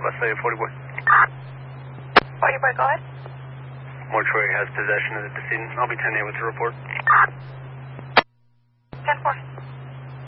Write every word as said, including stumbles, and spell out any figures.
Let's say forty boy. forty boy, go ahead. Mortuary has possession of the decedent. I'll be ten eight with the report. ten four.